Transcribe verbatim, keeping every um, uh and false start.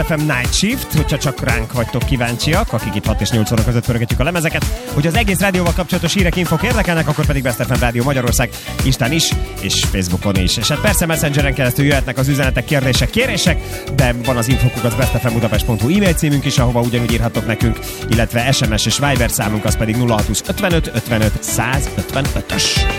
ef em Night Shift, hogyha csak ránk vagytok kíváncsiak, akik itt hat és nyolc óra között pörgetjük a lemezeket, hogy az egész rádióval kapcsolatos hírek, infok érdekelnek, akkor pedig Best ef em Rádió Magyarország Instán is, és Facebookon is. És hát persze Messengeren keresztül jöhetnek az üzenetek, kérdések, kérések, de van az infokuk az bestfmbudapest pont hu e-mail címünk is, ahova ugyanúgy írhattok nekünk, illetve es em es és Viber számunk az pedig nulla hat húsz ötvenöt ötvenöt százötvenötös.